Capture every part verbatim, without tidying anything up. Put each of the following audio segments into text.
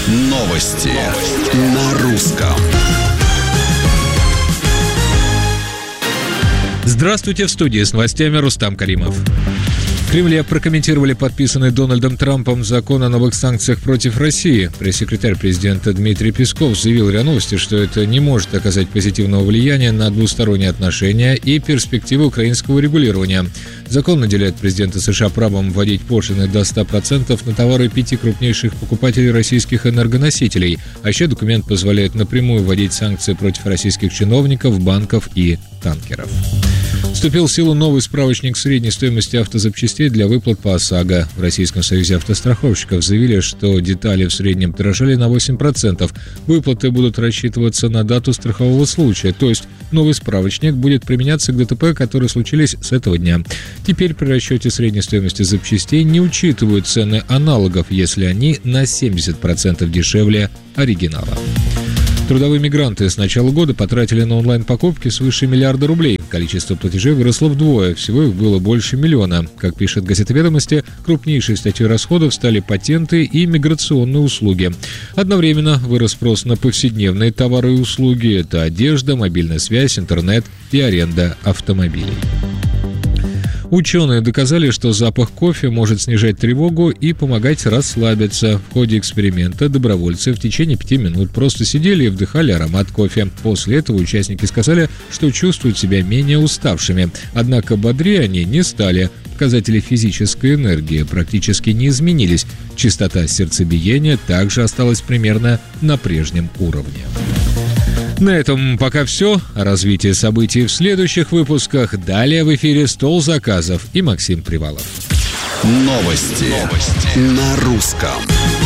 Новости, Новости. На русском. Здравствуйте, в студии с новостями Рустам Каримов. В Кремле прокомментировали подписанный Дональдом Трампом закон о новых санкциях против России. Пресс-секретарь президента Дмитрий Песков заявил РИА Новости, что это не может оказать позитивного влияния на двусторонние отношения и перспективы украинского регулирования. Закон наделяет президента США правом вводить пошлины до ста процентов на товары пяти крупнейших покупателей российских энергоносителей. А еще документ позволяет напрямую вводить санкции против российских чиновников, банков и танкеров. Вступил в силу новый справочник средней стоимости автозапчастей для выплат по ОСАГО. В Российском союзе автостраховщиков заявили, что детали в среднем дорожали на восемь процентов. Выплаты будут рассчитываться на дату страхового случая, то есть новый справочник будет применяться к ДТП, которые случились с этого дня. Теперь при расчете средней стоимости запчастей не учитывают цены аналогов, если они на семьдесят процентов дешевле оригинала. Трудовые мигранты с начала года потратили на онлайн-покупки свыше миллиарда рублей. Количество платежей выросло вдвое, всего их было больше миллиона. Как пишет газета «Ведомости», крупнейшей статьей расходов стали патенты и миграционные услуги. Одновременно вырос спрос на повседневные товары и услуги. Это одежда, мобильная связь, интернет и аренда автомобилей. Ученые доказали, что запах кофе может снижать тревогу и помогать расслабиться. В ходе эксперимента добровольцы в течение пяти минут просто сидели и вдыхали аромат кофе. После этого участники сказали, что чувствуют себя менее уставшими. Однако бодрее они не стали. Показатели физической энергии практически не изменились. Частота сердцебиения также осталась примерно на прежнем уровне. На этом пока все. О развитии событий в следующих выпусках. Далее в эфире «Стол заказов» и Максим Привалов. Новости, Новости. На русском.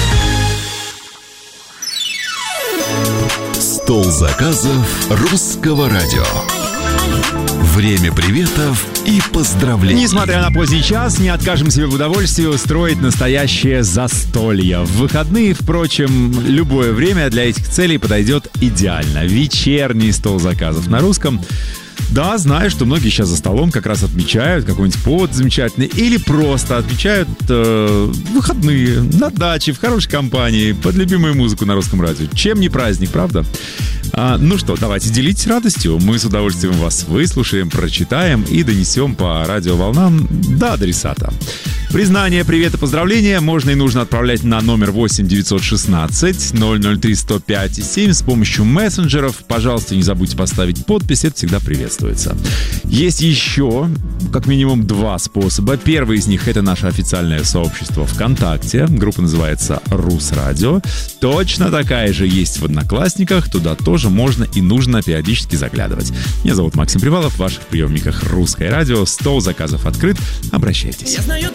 Стол заказов русского радио. Время приветов и поздравлений. Несмотря на поздний час, не откажем себе в удовольствии устроить настоящее застолье. В выходные, впрочем, любое время для этих целей подойдет идеально. Вечерний стол заказов на русском. Да, знаю, что многие сейчас за столом как раз отмечают какой-нибудь повод замечательный или просто отмечают э, выходные на даче, в хорошей компании, под любимую музыку на русском радио. Чем не праздник, правда? А, ну что, давайте делитесь радостью. Мы с удовольствием вас выслушаем, прочитаем и донесем по радиоволнам до адресата. Признание, привет и поздравления можно и нужно отправлять на номер восемь девятьсот шестнадцать ноль ноль три сто пять семь с помощью мессенджеров. Пожалуйста, не забудьте поставить подпись, это всегда приветствуется. Есть еще как минимум два способа. Первый из них — это наше официальное сообщество ВКонтакте. Группа называется «Русрадио». Точно такая же есть в Одноклассниках. Туда тоже можно и нужно периодически заглядывать. Меня зовут Максим Привалов. В ваших приемниках «Русское радио». Стол заказов открыт. Обращайтесь. Я знаю